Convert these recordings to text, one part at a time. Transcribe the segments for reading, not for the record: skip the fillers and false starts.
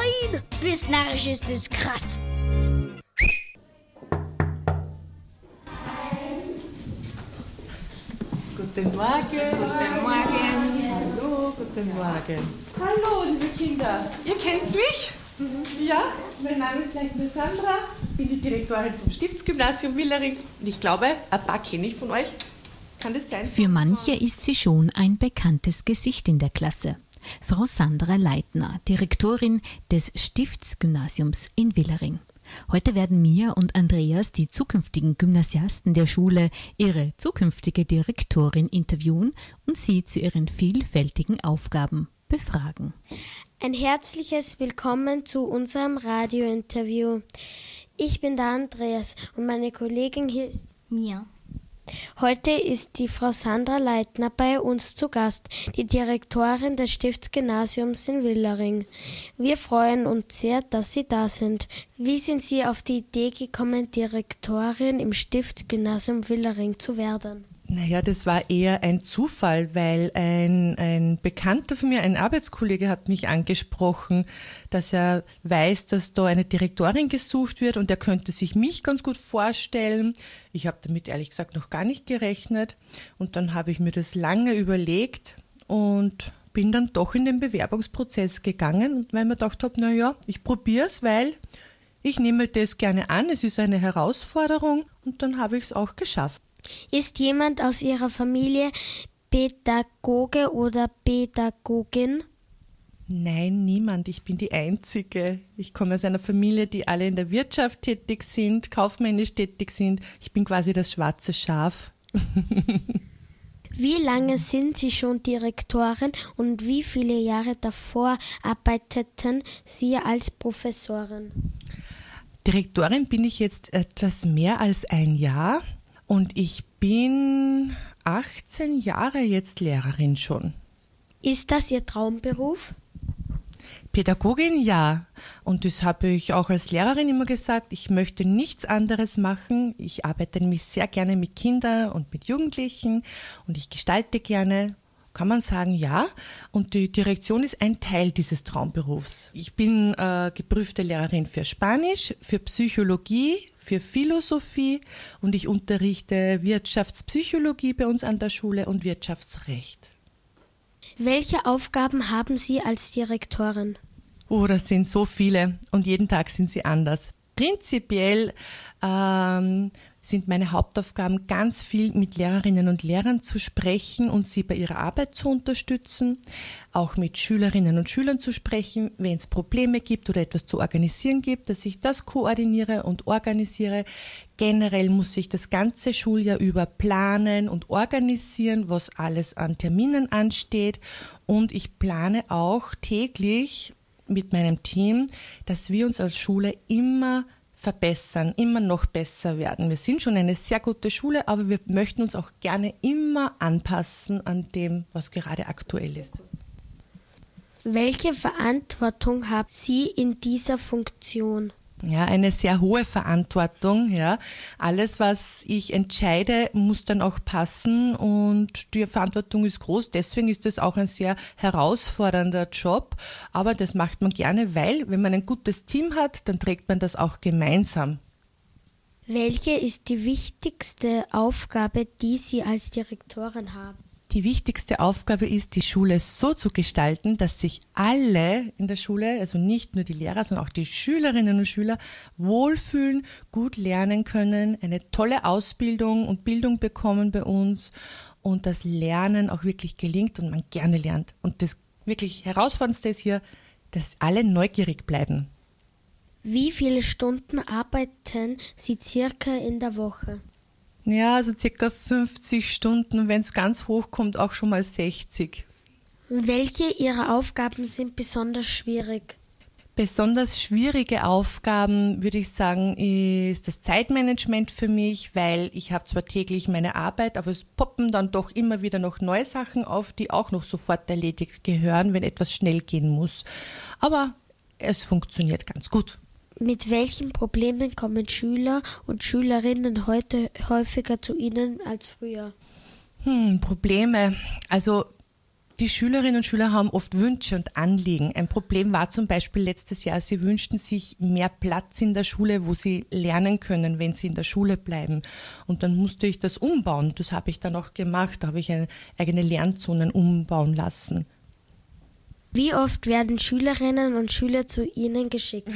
Nein! Bist narrisch, ist das krass. Guten Morgen. Guten Morgen. Hallo, guten Morgen. Hallo, liebe Kinder. Ihr kennt mich? Ja, mein Name ist Leitner Sandra, bin die Direktorin vom Stiftsgymnasium Willering. Und ich glaube, ein paar kenne ich von euch. Kann das sein? Für manche ist sie schon ein bekanntes Gesicht in der Klasse. Frau Sandra Leitner, Direktorin des Stiftsgymnasiums in Willering. Heute werden Mia und Andreas, die zukünftigen Gymnasiasten der Schule, ihre zukünftige Direktorin interviewen und sie zu ihren vielfältigen Aufgaben befragen. Ein herzliches Willkommen zu unserem Radiointerview. Ich bin der Andreas und meine Kollegin hier ist Mia. Heute ist die Frau Sandra Leitner bei uns zu Gast, die Direktorin des Stiftsgymnasiums in Willering. Wir freuen uns sehr, dass Sie da sind. Wie sind Sie auf die Idee gekommen, Direktorin im Stiftsgymnasium Willering zu werden? Naja, das war eher ein Zufall, weil ein Bekannter von mir, ein Arbeitskollege, hat mich angesprochen, dass er weiß, dass da eine Direktorin gesucht wird und er könnte sich mich ganz gut vorstellen. Ich habe damit ehrlich gesagt noch gar nicht gerechnet und dann habe ich mir das lange überlegt und bin dann doch in den Bewerbungsprozess gegangen, weil ich mir gedacht habe, naja, ich probiere es, weil ich nehme das gerne an, es ist eine Herausforderung und dann habe ich es auch geschafft. Ist jemand aus Ihrer Familie Pädagoge oder Pädagogin? Nein, niemand. Ich bin die Einzige. Ich komme aus einer Familie, die alle in der Wirtschaft tätig sind, kaufmännisch tätig sind. Ich bin quasi das schwarze Schaf. Wie lange sind Sie schon Direktorin und wie viele Jahre davor arbeiteten Sie als Professorin? Direktorin bin ich jetzt etwas mehr als ein Jahr. Und ich bin 18 Jahre jetzt Lehrerin schon. Ist das Ihr Traumberuf? Pädagogin, ja. Und das habe ich auch als Lehrerin immer gesagt, ich möchte nichts anderes machen. Ich arbeite nämlich sehr gerne mit Kindern und mit Jugendlichen und ich gestalte gerne. Kann man sagen, ja. Und die Direktion ist ein Teil dieses Traumberufs. Ich bin geprüfte Lehrerin für Spanisch, für Psychologie, für Philosophie und ich unterrichte Wirtschaftspsychologie bei uns an der Schule und Wirtschaftsrecht. Welche Aufgaben haben Sie als Direktorin? Oh, das sind so viele und jeden Tag sind sie anders. Prinzipiell sind meine Hauptaufgaben ganz viel mit Lehrerinnen und Lehrern zu sprechen und sie bei ihrer Arbeit zu unterstützen, auch mit Schülerinnen und Schülern zu sprechen, wenn es Probleme gibt oder etwas zu organisieren gibt, dass ich das koordiniere und organisiere. Generell muss ich das ganze Schuljahr über planen und organisieren, was alles an Terminen ansteht und ich plane auch täglich mit meinem Team, dass wir uns als Schule immer verbessern, immer noch besser werden. Wir sind schon eine sehr gute Schule, aber wir möchten uns auch gerne immer anpassen an dem, was gerade aktuell ist. Welche Verantwortung haben Sie in dieser Funktion? Ja, eine sehr hohe Verantwortung. Ja. Alles, was ich entscheide, muss dann auch passen und die Verantwortung ist groß. Deswegen ist es auch ein sehr herausfordernder Job, aber das macht man gerne, weil wenn man ein gutes Team hat, dann trägt man das auch gemeinsam. Welche ist die wichtigste Aufgabe, die Sie als Direktorin haben? Die wichtigste Aufgabe ist, die Schule so zu gestalten, dass sich alle in der Schule, also nicht nur die Lehrer, sondern auch die Schülerinnen und Schüler wohlfühlen, gut lernen können, eine tolle Ausbildung und Bildung bekommen bei uns und das Lernen auch wirklich gelingt und man gerne lernt. Und das wirklich Herausforderndste ist hier, dass alle neugierig bleiben. Wie viele Stunden arbeiten Sie circa in der Woche? Ja, also circa 50 Stunden, wenn es ganz hoch kommt, auch schon mal 60. Welche Ihrer Aufgaben sind besonders schwierig? Besonders schwierige Aufgaben, würde ich sagen, ist das Zeitmanagement für mich, weil ich habe zwar täglich meine Arbeit, aber es poppen dann doch immer wieder noch neue Sachen auf, die auch noch sofort erledigt gehören, wenn etwas schnell gehen muss. Aber es funktioniert ganz gut. Mit welchen Problemen kommen Schüler und Schülerinnen heute häufiger zu Ihnen als früher? Probleme. Also Die Schülerinnen und Schüler haben oft Wünsche und Anliegen. Ein Problem war zum Beispiel letztes Jahr, sie wünschten sich mehr Platz in der Schule, wo sie lernen können, wenn sie in der Schule bleiben. Und dann musste ich das umbauen. Das habe ich dann auch gemacht. Da habe ich eigene Lernzonen umbauen lassen. Wie oft werden Schülerinnen und Schüler zu Ihnen geschickt?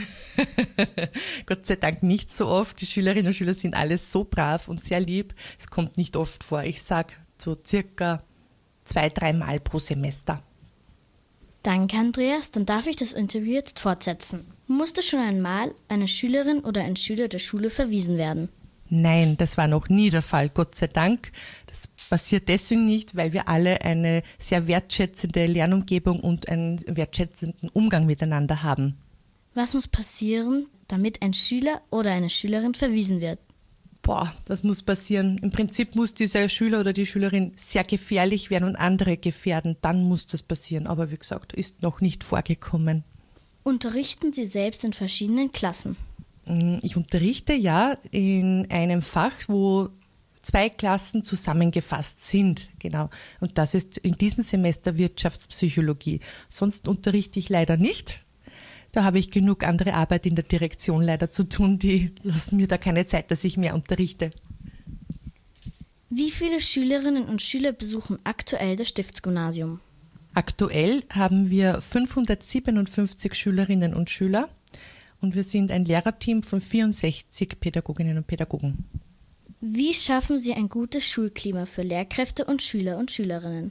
Gott sei Dank nicht so oft. Die Schülerinnen und Schüler sind alle so brav und sehr lieb. Es kommt nicht oft vor. Ich sage so circa 2-3 Mal pro Semester. Danke, Andreas. Dann darf ich das Interview jetzt fortsetzen. Musste schon einmal eine Schülerin oder ein Schüler der Schule verwiesen werden? Nein, das war noch nie der Fall, Gott sei Dank. Das passiert deswegen nicht, weil wir alle eine sehr wertschätzende Lernumgebung und einen wertschätzenden Umgang miteinander haben. Was muss passieren, damit ein Schüler oder eine Schülerin verwiesen wird? Das muss passieren. Im Prinzip muss dieser Schüler oder die Schülerin sehr gefährlich werden und andere gefährden. Dann muss das passieren. Aber wie gesagt, ist noch nicht vorgekommen. Unterrichten Sie selbst in verschiedenen Klassen? Ich unterrichte ja in einem Fach, wo 2 Klassen zusammengefasst sind. Genau. Und das ist in diesem Semester Wirtschaftspsychologie. Sonst unterrichte ich leider nicht. Da habe ich genug andere Arbeit in der Direktion leider zu tun, die lassen mir da keine Zeit, dass ich mehr unterrichte. Wie viele Schülerinnen und Schüler besuchen aktuell das Stiftsgymnasium? Aktuell haben wir 557 Schülerinnen und Schüler und wir sind ein Lehrerteam von 64 Pädagoginnen und Pädagogen. Wie schaffen Sie ein gutes Schulklima für Lehrkräfte und Schüler und Schülerinnen?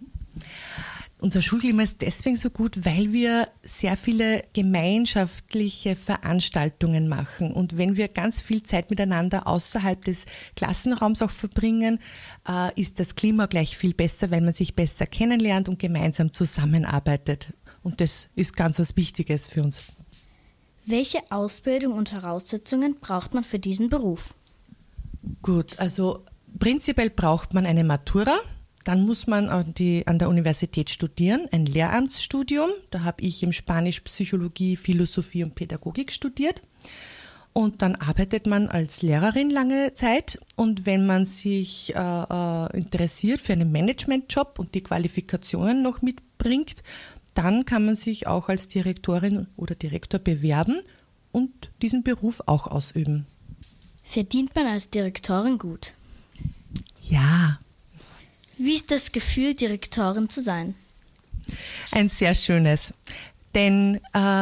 Unser Schulklima ist deswegen so gut, weil wir sehr viele gemeinschaftliche Veranstaltungen machen. Und wenn wir ganz viel Zeit miteinander außerhalb des Klassenraums auch verbringen, ist das Klima gleich viel besser, weil man sich besser kennenlernt und gemeinsam zusammenarbeitet. Und das ist ganz was Wichtiges für uns. Welche Ausbildung und Voraussetzungen braucht man für diesen Beruf? Gut, also prinzipiell braucht man eine Matura. Dann muss man an der Universität studieren, ein Lehramtsstudium. Da habe ich im Spanisch Psychologie, Philosophie und Pädagogik studiert. Und dann arbeitet man als Lehrerin lange Zeit. Und wenn man sich interessiert für einen Managementjob und die Qualifikationen noch mitbringt, dann kann man sich auch als Direktorin oder Direktor bewerben und diesen Beruf auch ausüben. Verdient man als Direktorin gut? Ja. Wie ist das Gefühl, Direktorin zu sein? Ein sehr schönes, denn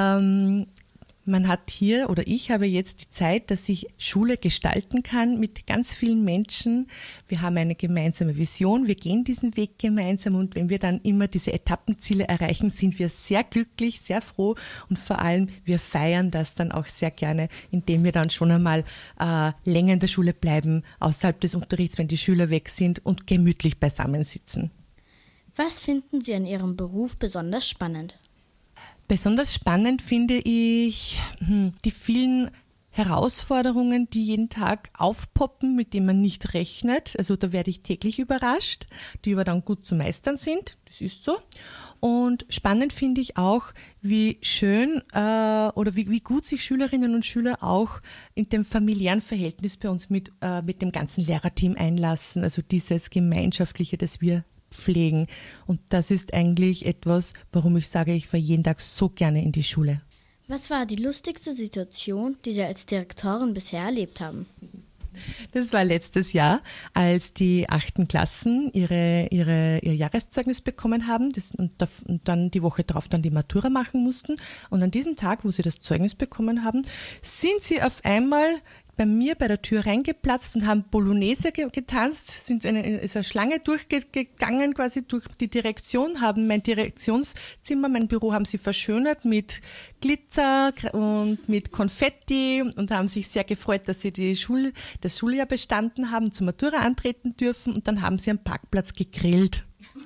man hat hier oder ich habe jetzt die Zeit, dass ich Schule gestalten kann mit ganz vielen Menschen. Wir haben eine gemeinsame Vision, wir gehen diesen Weg gemeinsam und wenn wir dann immer diese Etappenziele erreichen, sind wir sehr glücklich, sehr froh und vor allem wir feiern das dann auch sehr gerne, indem wir dann schon einmal länger in der Schule bleiben, außerhalb des Unterrichts, wenn die Schüler weg sind und gemütlich beisammensitzen. Was finden Sie an Ihrem Beruf besonders spannend? Besonders spannend finde ich die vielen Herausforderungen, die jeden Tag aufpoppen, mit denen man nicht rechnet. Also da werde ich täglich überrascht, die aber dann gut zu meistern sind. Das ist so. Und spannend finde ich auch, wie schön oder wie gut sich Schülerinnen und Schüler auch in dem familiären Verhältnis bei uns mit dem ganzen Lehrerteam einlassen. Also dieses Gemeinschaftliche, das wir pflegen. Und das ist eigentlich etwas, warum ich sage, ich fahre jeden Tag so gerne in die Schule. Was war die lustigste Situation, die Sie als Direktorin bisher erlebt haben? Das war letztes Jahr, als die 8. Klassen ihr Jahreszeugnis bekommen haben und dann die Woche darauf dann die Matura machen mussten. Und an diesem Tag, wo sie das Zeugnis bekommen haben, sind sie auf einmal bei mir bei der Tür reingeplatzt und haben Polonaise getanzt, ist eine Schlange durchgegangen quasi durch die Direktion, haben mein Direktionszimmer, mein Büro haben sie verschönert mit Glitzer und mit Konfetti und haben sich sehr gefreut, dass sie das Schuljahr bestanden haben, zur Matura antreten dürfen und dann haben sie am Parkplatz gegrillt.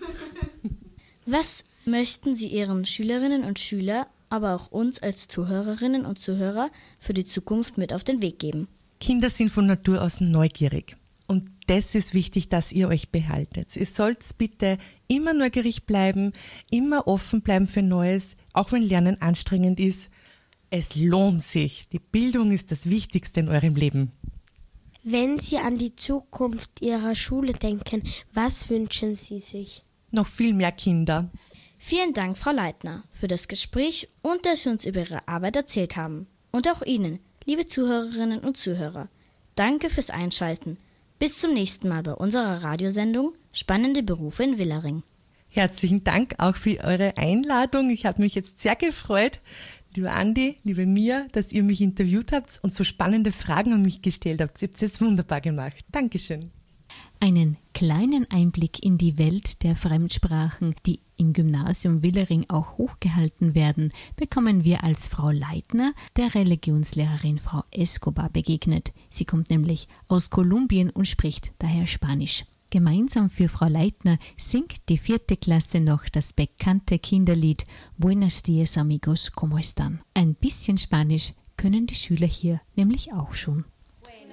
Was möchten Sie Ihren Schülerinnen und Schülern, aber auch uns als Zuhörerinnen und Zuhörer für die Zukunft mit auf den Weg geben? Kinder sind von Natur aus neugierig und das ist wichtig, dass ihr euch behaltet. Ihr sollt bitte immer neugierig bleiben, immer offen bleiben für Neues, auch wenn Lernen anstrengend ist. Es lohnt sich. Die Bildung ist das Wichtigste in eurem Leben. Wenn Sie an die Zukunft Ihrer Schule denken, was wünschen Sie sich? noch viel mehr Kinder. Vielen Dank, Frau Leitner, für das Gespräch und dass Sie uns über Ihre Arbeit erzählt haben. Und auch Ihnen, liebe Zuhörerinnen und Zuhörer. Danke fürs Einschalten. Bis zum nächsten Mal bei unserer Radiosendung Spannende Berufe in Villering. Herzlichen Dank auch für eure Einladung. Ich habe mich jetzt sehr gefreut, lieber Andi, liebe Mia, dass ihr mich interviewt habt und so spannende Fragen an mich gestellt habt. Ihr habt es wunderbar gemacht. Dankeschön. Einen kleinen Einblick in die Welt der Fremdsprachen, die im Gymnasium Villering auch hochgehalten werden, bekommen wir, als Frau Leitner der Religionslehrerin Frau Escobar begegnet. Sie kommt nämlich aus Kolumbien und spricht daher Spanisch. Gemeinsam für Frau Leitner singt die 4. Klasse noch das bekannte Kinderlied Buenos días amigos, ¿cómo están? Ein bisschen Spanisch können die Schüler hier nämlich auch schon.